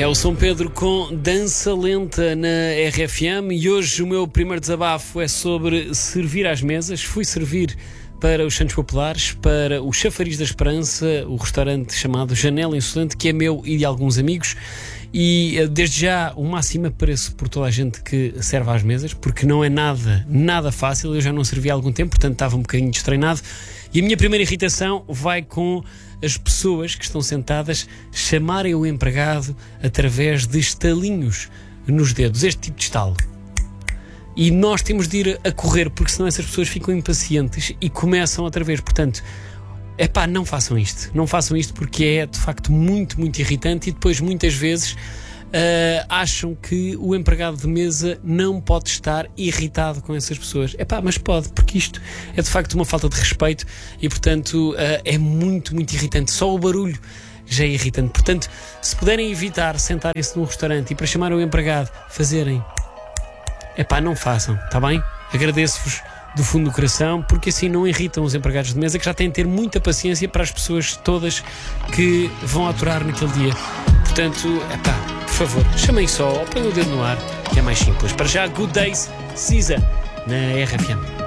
É o São Pedro com Dança Lenta na RFM e hoje o meu primeiro desabafo é sobre servir às mesas. Fui servir para os Santos Populares, para o Chafariz da Esperança, o restaurante chamado Janela Insolente, que é meu e de alguns amigos. E desde já o máximo apreço por toda a gente que serve às mesas, porque não é nada fácil. Eu já não servi há algum tempo, portanto estava um bocadinho destreinado. E a minha primeira irritação vai com as pessoas que estão sentadas chamarem o empregado através de estalinhos nos dedos, este tipo de estalo. E nós temos de ir a correr, porque senão essas pessoas ficam impacientes e começam outra vez. Portanto, não façam isto. Não façam isto porque é de facto muito irritante e depois muitas vezes acham que o empregado de mesa não pode estar irritado com essas pessoas. Mas pode, porque isto é de facto uma falta de respeito e portanto é muito irritante. Só o barulho já é irritante. Portanto, se puderem evitar sentarem-se num restaurante e para chamar o empregado fazerem, não façam, está bem? Agradeço-vos do fundo do coração, porque assim não irritam os empregados de mesa, que já têm de ter muita paciência para as pessoas todas que vão aturar naquele dia. Portanto, por favor, chamem só ou põem o dedo no ar, que é mais simples. Para já, Good Days, Cisa, na RFM.